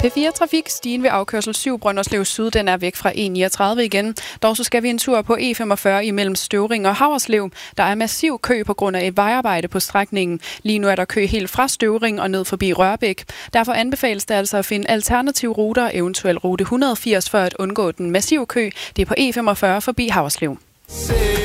P4-trafik, stigen ved afkørsel 7 Brønderslev Syd, den er væk fra E39 igen. Dog så skal vi en tur på E45 imellem Støvring og Haverslev. Der er massiv kø på grund af et vejarbejde på strækningen. Lige nu er der kø helt fra Støvring og ned forbi Rørbæk. Derfor anbefales det altså at finde alternative ruter, eventuelt rute 180, for at undgå den massive kø. Det er på E45 forbi Haverslev.